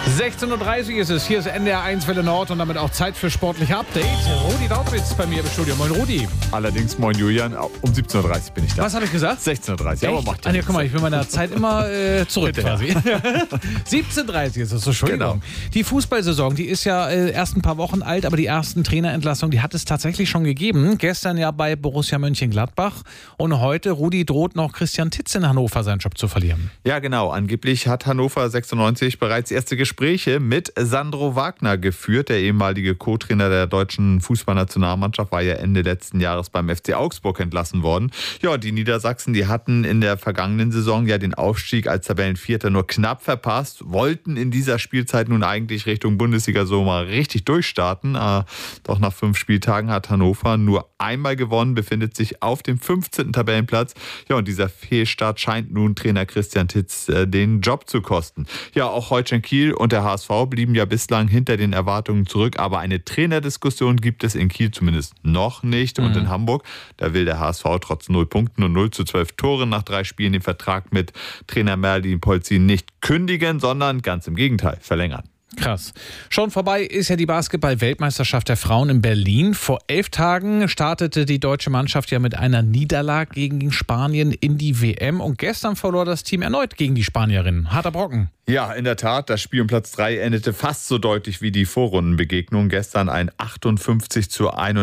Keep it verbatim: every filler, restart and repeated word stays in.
sechzehn Uhr dreißig ist es. Hier ist N D R eins Welle Nord und damit auch Zeit für sportliche Update. Rudi Daubitz bei mir im Studio. Moin Rudi. Allerdings, moin Julian, um siebzehn Uhr dreißig bin ich da. Was habe ich gesagt? sechzehn Uhr dreißig, aber macht ja Anja, guck mal, ich bin meiner Zeit immer äh, zurück quasi. siebzehn Uhr dreißig ist es, Entschuldigung. Genau. Die Fußballsaison, die ist ja äh, erst ein paar Wochen alt, aber die ersten Trainerentlassungen, die hat es tatsächlich schon gegeben. Gestern ja bei Borussia Mönchengladbach und heute, Rudi, droht noch Christian Titz in Hannover seinen Job zu verlieren. Ja, genau. Angeblich hat Hannover sechsundneunzig bereits erste Gespräche mit Sandro Wagner geführt. Der ehemalige Co-Trainer der deutschen Fußballnationalmannschaft war ja Ende letzten Jahres beim F C Augsburg entlassen worden. Ja, die Niedersachsen, die hatten in der vergangenen Saison ja den Aufstieg als Tabellenvierter nur knapp verpasst, wollten in dieser Spielzeit nun eigentlich Richtung Bundesliga so mal richtig durchstarten. Äh, doch nach fünf Spieltagen hat Hannover nur einmal gewonnen, befindet sich auf dem fünfzehnten Tabellenplatz. Ja, und dieser Fehlstart scheint nun Trainer Christian Titz äh, den Job zu kosten. Ja, auch Holstein Kiel und der H S V blieben ja bislang hinter den Erwartungen zurück, aber eine Trainerdiskussion gibt es in Kiel zumindest noch nicht. Mhm. Und in Hamburg, da will der H S V trotz null Punkten und null zu zwölf Toren nach drei Spielen den Vertrag mit Trainer Merlin Polzin nicht kündigen, sondern ganz im Gegenteil verlängern. Krass. Schon vorbei ist ja die Basketball-Weltmeisterschaft der Frauen in Berlin. Vor elf Tagen startete die deutsche Mannschaft ja mit einer Niederlage gegen Spanien in die W M und gestern verlor das Team erneut gegen die Spanierinnen. Harter Brocken. Ja, in der Tat, das Spiel um Platz drei endete fast so deutlich wie die Vorrundenbegegnung. Gestern ein achtundfünfzig zu einundachtzig